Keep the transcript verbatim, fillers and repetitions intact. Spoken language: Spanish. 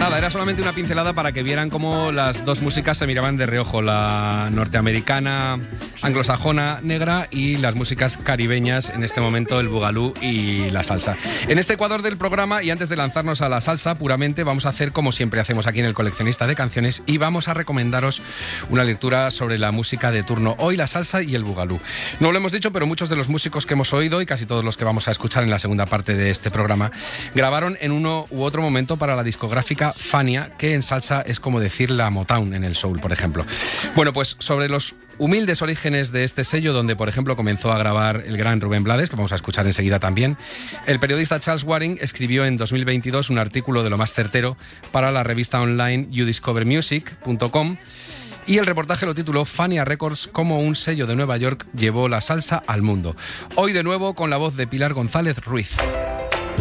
Nada, era solamente una pincelada para que vieran cómo las dos músicas se miraban de reojo, la norteamericana, anglosajona, negra, y las músicas caribeñas, en este momento el bugalú y la salsa. En este Ecuador del programa, y antes de lanzarnos a la salsa puramente, vamos a hacer como siempre hacemos aquí en El Coleccionista de Canciones, y vamos a recomendaros una lectura sobre la música de turno. Hoy la salsa y el bugalú. No lo hemos dicho, pero muchos de los músicos que hemos oído, y casi todos los que vamos a escuchar en la segunda parte de este programa, grabaron en uno u otro momento para la discográfica Fania, que en salsa es como decir la Motown en el soul, por ejemplo. Bueno, pues sobre los humildes orígenes de este sello, donde por ejemplo comenzó a grabar el gran Rubén Blades, que vamos a escuchar enseguida también, el periodista Charles Waring escribió en dos mil veintidós un artículo de lo más certero para la revista online you discover music punto com, y el reportaje lo tituló Fania Records, cómo un sello de Nueva York llevó la salsa al mundo. Hoy de nuevo con la voz de Pilar González Ruiz.